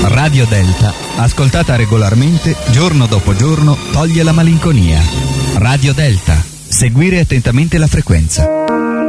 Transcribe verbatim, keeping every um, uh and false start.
Radio Delta, ascoltata regolarmente, giorno dopo giorno, toglie la malinconia. Radio Delta. Seguire attentamente la frequenza.